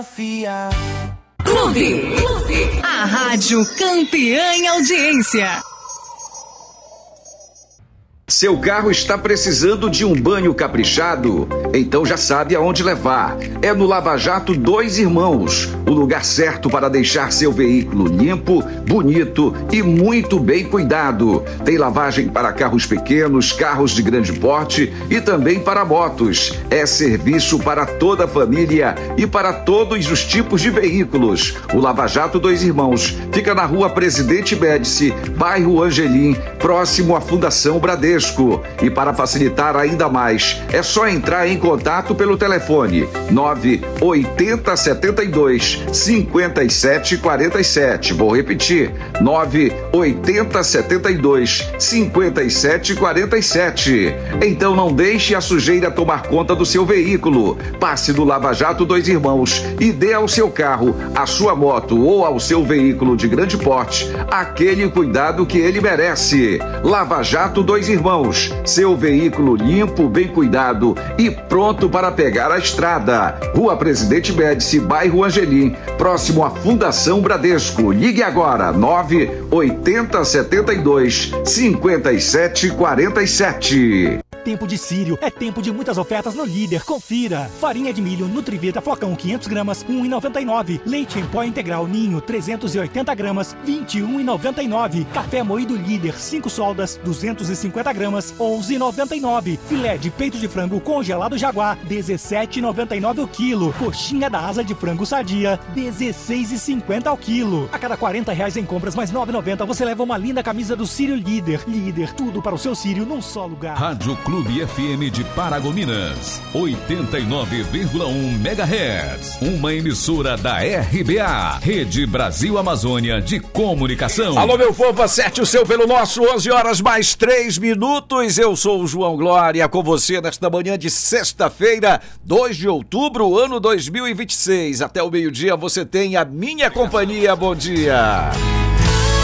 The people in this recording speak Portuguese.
Clube. A rádio campeã em audiência. Seu carro está precisando de um banho caprichado? Então já sabe aonde levar. É no Lava Jato Dois Irmãos, o lugar certo para deixar seu veículo limpo, bonito e muito bem cuidado. Tem lavagem para carros pequenos, carros de grande porte e também para motos. É serviço para toda a família e para todos os tipos de veículos. O Lava Jato Dois Irmãos fica na Rua Presidente Médici, bairro Angelim, próximo à Fundação Bradesco. E para facilitar ainda mais, é só entrar em contato pelo telefone 98072 5747. Vou repetir, 98072 5747. Então não deixe a sujeira tomar conta do seu veículo. Passe no Lava Jato Dois Irmãos e dê ao seu carro, à sua moto ou ao seu veículo de grande porte aquele cuidado que ele merece. Lava Jato Dois Irmãos, seu veículo limpo, bem cuidado e pronto para pegar a estrada. Rua Presidente Médici, bairro Angelim, próximo à Fundação Bradesco. Ligue agora, 98072 5747. Tempo de Sírio é tempo de muitas ofertas no Líder. Confira. Farinha de milho Nutrivita Flocão 500 gramas, 1,99. Leite em pó integral Ninho 380 gramas, 21,99. Café moído Líder 5 soldas, 250 gramas, 11,99. Filé de peito de frango congelado Jaguar, 17,99 o quilo. Coxinha da asa de frango Sadia, 16,50 ao quilo. A cada R$40 em compras mais 9,90 você leva uma linda camisa do Sírio Líder. Líder, tudo para o seu Sírio num só lugar. Rádio Clube FM de Paragominas, 89,1 MHz. Uma emissora da RBA, Rede Brasil Amazônia de Comunicação. Alô, meu povo, acerte o seu pelo nosso 11 horas mais 3 minutos. Eu sou o João Glória, com você nesta manhã de sexta-feira, 2 de outubro, ano 2026. Até o meio-dia você tem a minha companhia. Bom dia.